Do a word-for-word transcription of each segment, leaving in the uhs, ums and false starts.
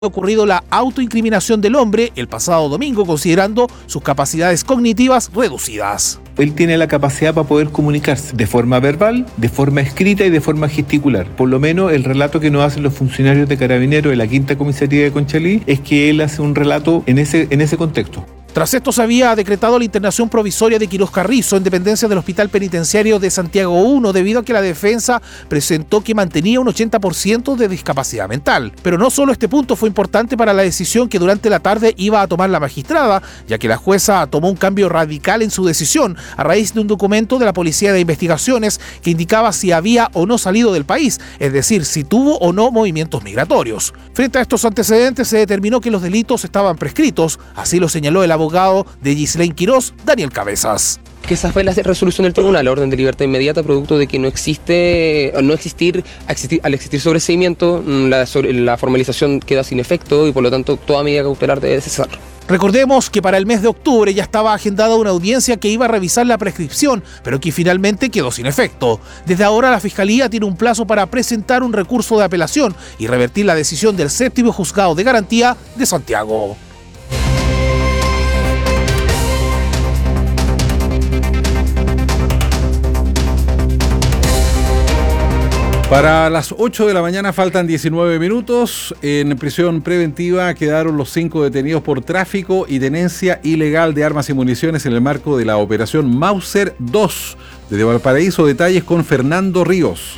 ocurrido la autoincriminación del hombre el pasado domingo, considerando sus capacidades cognitivas reducidas. Él tiene la capacidad para poder comunicarse de forma verbal, de forma escrita y de forma gesticular. Por lo menos el relato que nos hacen los funcionarios de Carabineros de la Quinta Comisaría de Conchalí es que él hace un relato en ese, en ese contexto. Tras esto se había decretado la internación provisoria de Quirós Carrizo en dependencia del Hospital Penitenciario de Santiago uno debido a que la defensa presentó que mantenía un ochenta por ciento de discapacidad mental. Pero no solo este punto fue importante para la decisión que durante la tarde iba a tomar la magistrada, ya que la jueza tomó un cambio radical en su decisión a raíz de un documento de la Policía de Investigaciones que indicaba si había o no salido del país, es decir, si tuvo o no movimientos migratorios. Frente a estos antecedentes se determinó que los delitos estaban prescritos, así lo señaló el abogado de Ghislaine Quirós, Daniel Cabezas. Que esa fue la resolución del tribunal, la orden de libertad inmediata, producto de que no existe, no existir, existir al existir sobreseimiento, la, sobre, la formalización queda sin efecto y por lo tanto toda medida cautelar debe cesar. Recordemos que para el mes de octubre ya estaba agendada una audiencia que iba a revisar la prescripción, pero que finalmente quedó sin efecto. Desde ahora la Fiscalía tiene un plazo para presentar un recurso de apelación y revertir la decisión del séptimo juzgado de garantía de Santiago. Para las ocho de la mañana faltan diecinueve minutos. En prisión preventiva quedaron los cinco detenidos por tráfico y tenencia ilegal de armas y municiones en el marco de la operación Mauser dos. Desde Valparaíso, detalles con Fernando Ríos.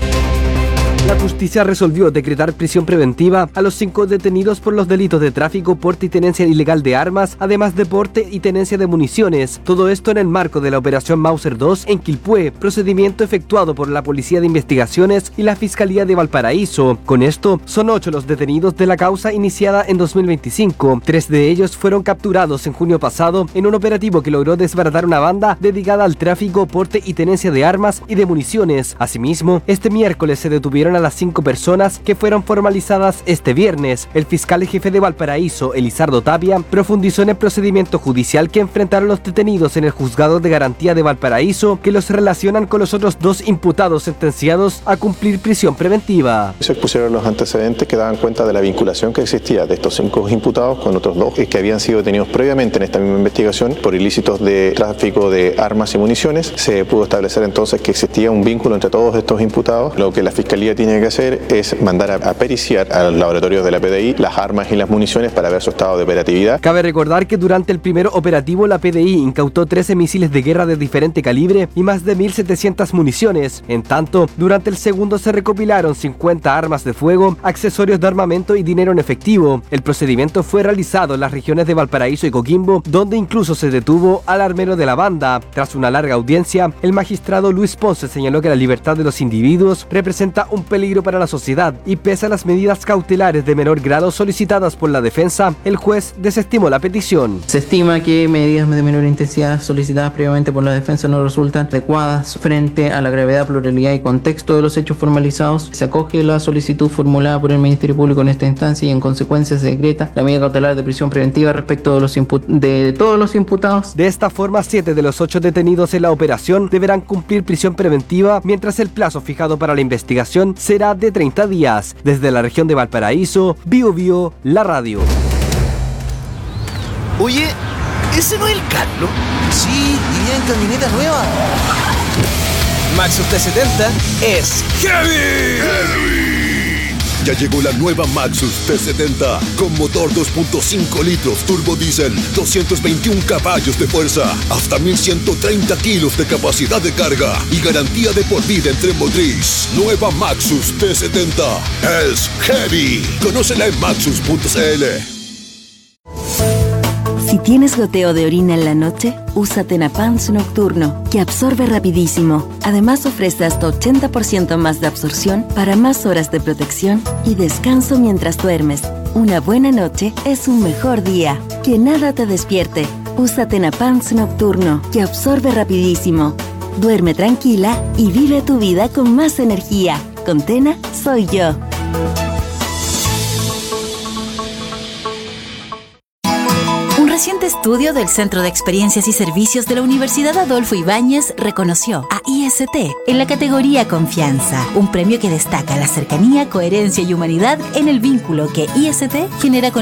La justicia resolvió decretar prisión preventiva a los cinco detenidos por los delitos de tráfico, porte y tenencia ilegal de armas, además de porte y tenencia de municiones. Todo esto en el marco de la operación Mauser dos en Quilpué, procedimiento efectuado por la Policía de Investigaciones y la Fiscalía de Valparaíso. Con esto, son ocho los detenidos de la causa iniciada en dos mil veinticinco. Tres de ellos fueron capturados en junio pasado en un operativo que logró desbaratar una banda dedicada al tráfico, porte y tenencia de armas y de municiones. Asimismo, este miércoles se detuvieron a las cinco personas que fueron formalizadas este viernes. El fiscal jefe de Valparaíso, Elizardo Tapia, profundizó en el procedimiento judicial que enfrentaron los detenidos en el juzgado de garantía de Valparaíso, que los relacionan con los otros dos imputados sentenciados a cumplir prisión preventiva. Se expusieron los antecedentes que daban cuenta de la vinculación que existía de estos cinco imputados con otros dos que habían sido detenidos previamente en esta misma investigación por ilícitos de tráfico de armas y municiones. Se pudo establecer entonces que existía un vínculo entre todos estos imputados. Lo que la Fiscalía tiene que hacer es mandar a, a periciar a los laboratorios de la P D I las armas y las municiones para ver su estado de operatividad. Cabe recordar que durante el primer operativo la P D I incautó trece misiles de guerra de diferente calibre y más de mil setecientas municiones. En tanto, durante el segundo se recopilaron cincuenta armas de fuego, accesorios de armamento y dinero en efectivo. El procedimiento fue realizado en las regiones de Valparaíso y Coquimbo, donde incluso se detuvo al armero de la banda. Tras una larga audiencia, el magistrado Luis Ponce señaló que la libertad de los individuos representa un peligro para la sociedad y pese a las medidas cautelares de menor grado solicitadas por la defensa, el juez desestimó la petición. Se estima que medidas de menor intensidad solicitadas previamente por la defensa no resultan adecuadas frente a la gravedad, pluralidad y contexto de los hechos formalizados. Se acoge la solicitud formulada por el Ministerio Público en esta instancia y en consecuencia se decreta la medida cautelar de prisión preventiva respecto de, los impu- de todos los imputados. De esta forma, siete de los ocho detenidos en la operación deberán cumplir prisión preventiva, mientras el plazo fijado para la investigación será de treinta días. Desde la región de Valparaíso, Bio Bio, la radio. Oye, ¿ese no es el Carlos? Sí, iría en camioneta nueva. Maxus T setenta es heavy. Heavy. Ya llegó la nueva Maxus T setenta con motor dos punto cinco litros turbo diésel, doscientos veintiún caballos de fuerza, hasta mil ciento treinta kilos de capacidad de carga y garantía de por vida en tren motriz. Nueva Maxus T setenta es heavy. Conócela en maxus punto c l. Si tienes goteo de orina en la noche, usa Tenapans Nocturno, que absorbe rapidísimo. Además ofrece hasta ochenta por ciento más de absorción para más horas de protección y descanso mientras duermes. Una buena noche es un mejor día. Que nada te despierte. Usa Tenapans Nocturno, que absorbe rapidísimo. Duerme tranquila y vive tu vida con más energía. Con Tena, soy yo. reciente estudio del Centro de Experiencias y Servicios de la Universidad Adolfo Ibáñez reconoció a I S T en la categoría Confianza, un premio que destaca la cercanía, coherencia y humanidad en el vínculo que I S T genera con